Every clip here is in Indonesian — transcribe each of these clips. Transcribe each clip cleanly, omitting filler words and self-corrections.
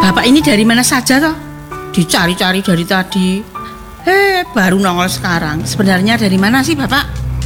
Bapak ini dari mana saja toh? Dicari-cari dari tadi. Baru nongol sekarang. Sebenarnya dari mana sih Bapak?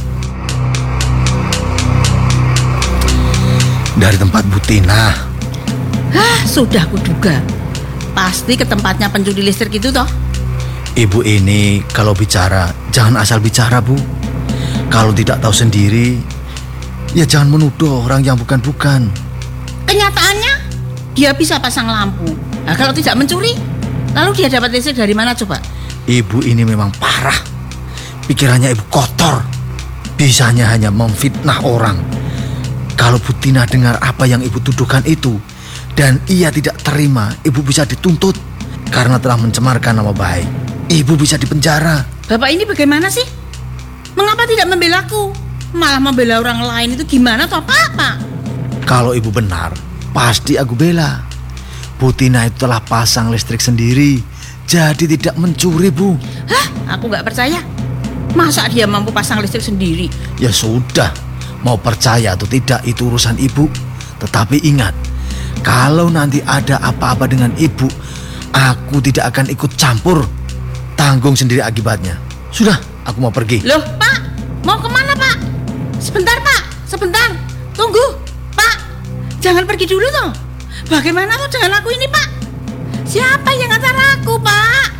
Dari tempat Bu Tina. Sudah kuduga. Pasti ke tempatnya pencuri listrik itu toh. Ibu ini kalau bicara jangan asal bicara, Bu. Kalau tidak tahu sendiri, ya jangan menuduh orang yang bukan-bukan. Kenyataannya dia bisa pasang lampu. Nah, kalau tidak mencuri, lalu dia dapat listrik dari mana coba? Ibu ini memang parah. Pikirannya ibu kotor. Bisanya hanya memfitnah orang. Kalau Bu Tina dengar apa yang ibu tuduhkan itu dan ia tidak terima, ibu bisa dituntut karena telah mencemarkan nama baik. Ibu bisa dipenjara. Bapak ini bagaimana sih? Mengapa tidak membelaku? Malah membela orang lain itu gimana toh Pak? Kalau ibu benar, pasti aku bela. Bu Tina itu telah pasang listrik sendiri, jadi tidak mencuri, Bu. Aku gak percaya. Masa dia mampu pasang listrik sendiri? Ya sudah, mau percaya atau tidak itu urusan ibu. Tetapi ingat, kalau nanti ada apa-apa dengan ibu, aku tidak akan ikut campur. Tanggung sendiri akibatnya. Sudah, aku mau pergi. Loh Pak, mau kemana Pak? Sebentar Pak, sebentar. Tunggu Pak, jangan pergi dulu toh. Bagaimana toh dengan aku ini Pak? Siapa yang ngantar aku Pak?